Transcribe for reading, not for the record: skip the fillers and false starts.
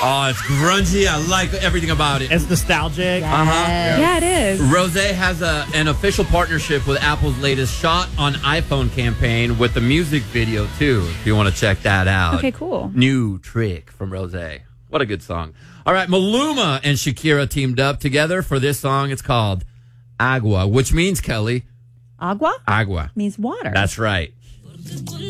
Oh, it's grungy. I like everything about it. It's nostalgic. Yeah, it is. Rosé has an official partnership with Apple's latest Shot on iPhone campaign with the music video, too, if you want to check that out. Okay, cool. New Trick from Rosé. What a good song. All right, Maluma and Shakira teamed up together for this song. It's called Agua, which means, Kelly... Agua? Agua. Means water. That's right.